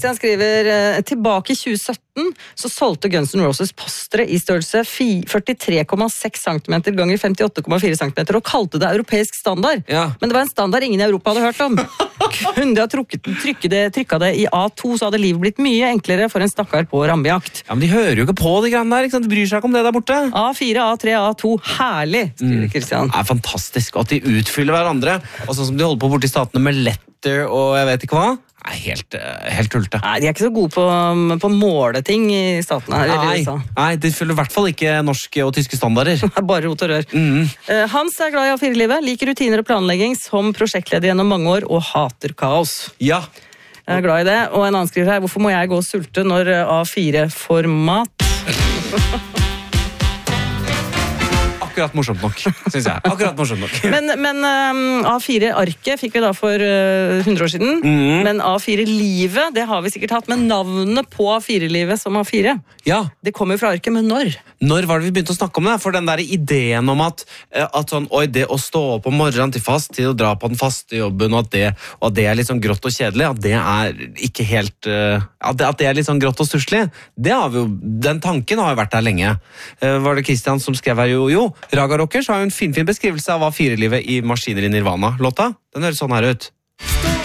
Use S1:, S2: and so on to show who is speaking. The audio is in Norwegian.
S1: Han skriver, tilbake i 2017 så solgte Guns N' Roses postere i størrelse 43,6 cm ganger 58,4 cm og kalte det europeisk standard.
S2: Ja.
S1: Men det var en standard ingen i Europa hadde hørt om. Kunne de ha trykket det i A2, så hadde livet blitt mye enklere for en stakkar på rammejakt.
S2: Ja, men de hører jo ikke på de greiene der, ikke sant? De bryr seg ikke om det der borte.
S1: A4, A3, A2, herlig, skriver Christian.
S2: Det er fantastisk, og at de utfyller hverandre, og sånn som de holder på borte i statene med letter og jeg vet ikke hva. Helt tulte.
S1: Nei, de er ikke så gode på å måle ting i statene her.
S2: Nei, de følger i hvert fall ikke norske og tyske standarder.
S1: Bare rot og rør. Hans er glad i A4-livet, liker rutiner og planlegging som prosjektleder gjennom mange år og hater kaos.
S2: Ja.
S1: Jeg er glad i det, og en annen skriver her, hvorfor må jeg gå og sulte når A4 får mat?
S2: Akkurat morsomt nok, synes jeg. Akkurat morsomt nok.
S1: Men A4-arket fikk vi da for 100 år siden. Men A4-livet, det har vi sikkert hatt. Men navnet på A4-livet som A4,
S2: ja.
S1: Det kommer fra arket, men når?
S2: Når var det vi begynte å snakke om det? For den der ideen om at sånn, oi, det å stå opp om morgenen til fast tid og dra på den faste jobben, og at det er litt sånn grått og kjedelig, at det er ikke helt at det er litt sånn grått og stusslig, den tanken har jo vært der lenge. Var det Christian som skrev her? Jo, Raga Rockers har jo en fin beskrivelse av A4-livet i Maskiner i Nirvana. Låta, den høres sånn her ut.